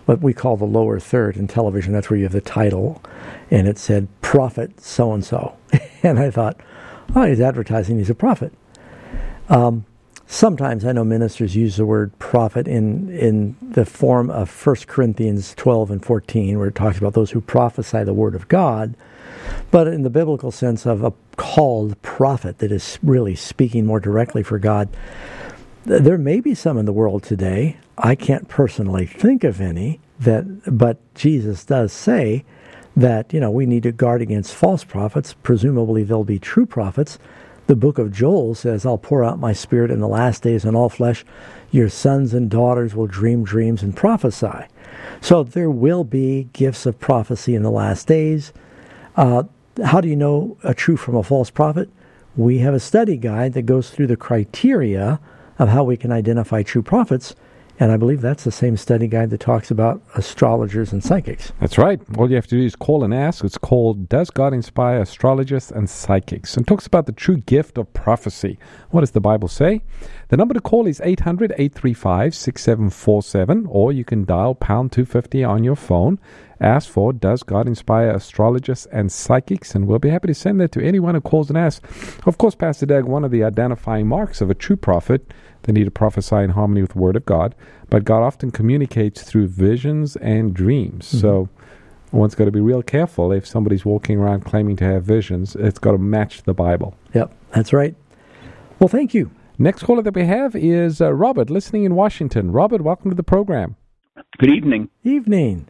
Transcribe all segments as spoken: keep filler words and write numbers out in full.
what we call the lower third in television. That's where you have the title, and it said prophet so-and-so. And I thought, oh, he's advertising he's a prophet. Um, sometimes I know ministers use the word prophet in, in the form of First Corinthians twelve and fourteen, where it talks about those who prophesy the word of God, but in the biblical sense of a called prophet that is really speaking more directly for God. There may be some in the world today. I can't personally think of any, that, but Jesus does say that, you know, we need to guard against false prophets. Presumably there'll be true prophets. The book of Joel says, I'll pour out my spirit in the last days on all flesh. Your sons and daughters will dream dreams and prophesy. So there will be gifts of prophecy in the last days. Uh, how do you know a true from a false prophet? We have a study guide that goes through the criteria of how we can identify true prophets. And I believe that's the same study guide that talks about astrologers and psychics. That's right. All you have to do is call and ask. It's called Does God Inspire Astrologists and Psychics? And talks about the true gift of prophecy. What does the Bible say? The number to call is eight hundred, eight three five, six seven four seven, or you can dial pound two fifty on your phone. Ask for Does God Inspire Astrologists and Psychics? And we'll be happy to send that to anyone who calls and asks. Of course, Pastor Doug, one of the identifying marks of a true prophet, they need to prophesy in harmony with the Word of God. But God often communicates through visions and dreams. Mm-hmm. So one's got to be real careful if somebody's walking around claiming to have visions. It's got to match the Bible. Yep, that's right. Well, thank you. Next caller that we have is uh, Robert, listening in Washington. Robert, welcome to the program. Good evening. Evening.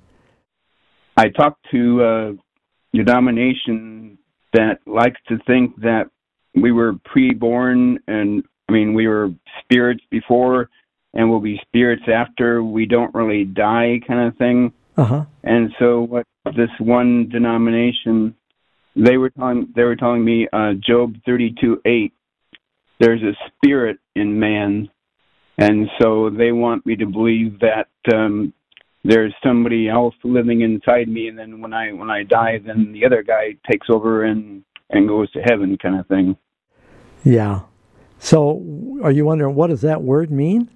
I talked to uh, your denomination that likes to think that we were pre-born, and I mean, we were spirits before and we'll be spirits after. We don't really die, kind of thing. Uh-huh. And so what this one denomination, they were telling, they were telling me, uh, Job thirty-two eight, there's a spirit in man. And so they want me to believe that um, there's somebody else living inside me, and then when I when I die, then the other guy takes over and, and goes to heaven, kind of thing. Yeah. So are you wondering, what does that word mean?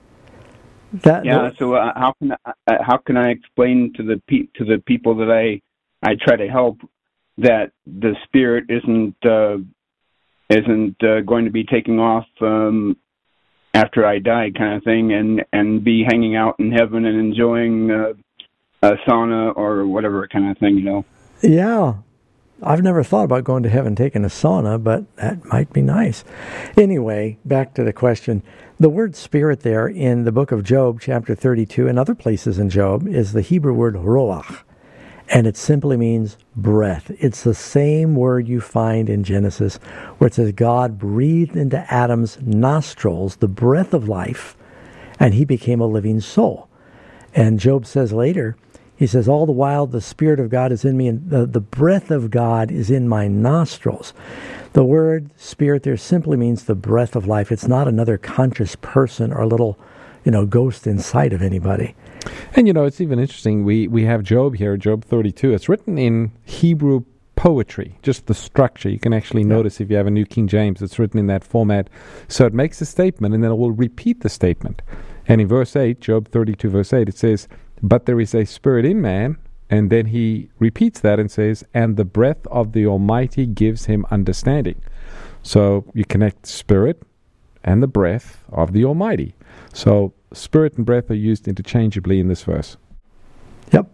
That yeah. So uh, how can I, uh, how can I explain to the pe- to the people that I I try to help that the spirit isn't uh, isn't uh, going to be taking off um, after I die, kind of thing, and, and be hanging out in heaven and enjoying uh, a sauna or whatever kind of thing, you know? Yeah. I've never thought about going to heaven taking a sauna, but that might be nice. Anyway, back to the question. The word spirit there in the book of Job, chapter thirty-two, and other places in Job, is the Hebrew word roach, and it simply means breath. It's the same word you find in Genesis, where it says God breathed into Adam's nostrils the breath of life, and he became a living soul. And Job says later, he says, all the while the Spirit of God is in me, and the, the breath of God is in my nostrils. The word spirit there simply means the breath of life. It's not another conscious person or little, you know, ghost inside of anybody. And, you know, it's even interesting. We, we have Job here, Job thirty-two. It's written in Hebrew poetry, just the structure. You can actually yeah. notice if you have a New King James, it's written in that format. So it makes a statement, and then it will repeat the statement. And in verse eight, Job thirty-two, verse eight, it says, but there is a spirit in man, and then he repeats that and says, and the breath of the Almighty gives him understanding. So you connect spirit and the breath of the Almighty. So spirit and breath are used interchangeably in this verse. Yep.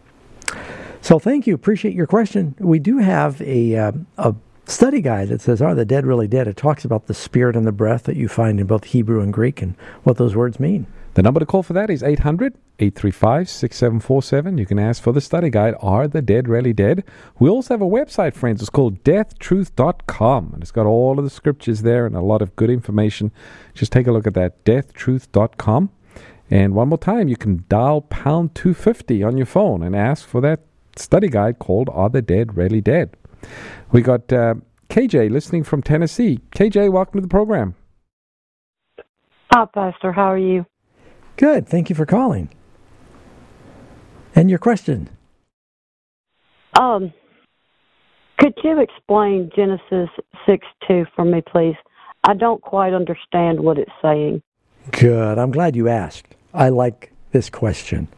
So thank you. Appreciate your question. We do have a uh, a study guide that says, are the dead really dead? It talks about the spirit and the breath that you find in both Hebrew and Greek and what those words mean. The number to call for that is eight hundred, eight three five, six seven four seven. You can ask for the study guide, Are the Dead Really Dead? We also have a website, friends. It's called death truth dot com, and it's got all of the scriptures there and a lot of good information. Just take a look at that, death truth dot com. And one more time, you can dial pound two fifty on your phone and ask for that study guide called Are the Dead Really Dead? We got uh, K J listening from Tennessee. K J, welcome to the program. Hi, Pastor. How are you? Good. Thank you for calling. And your question? Um, could you explain Genesis six two for me, please? I don't quite understand what it's saying. Good. I'm glad you asked. I like this question.